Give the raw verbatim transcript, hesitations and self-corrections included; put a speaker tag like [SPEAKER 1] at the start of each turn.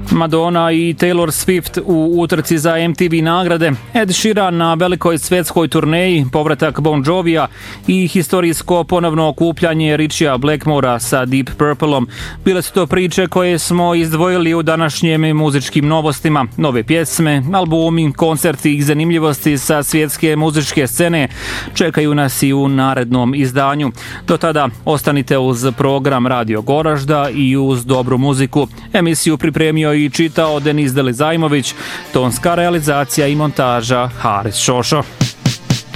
[SPEAKER 1] Madonna i Taylor Swift u utrci za M T V nagrade, Ed Sheeran na velikoj svetskoj turneji, povratak Bon Jovija i historijsko ponovno okupljanje Richija Blackmora sa Deep Purpleom. Bile su to priče koje smo izdvojili u današnjim muzičkim novostima. Nove pjesme, albumi, koncerti i zanimljivosti sa svjetske muzičke scene čekaju nas i u narednom izdanju. Do tada ostanite uz program Radio Goražda i uz dobru muziku. Emisiju pripremio i čitao Denis Delizajmović, tonska realizacija i montaža Haris Šošo.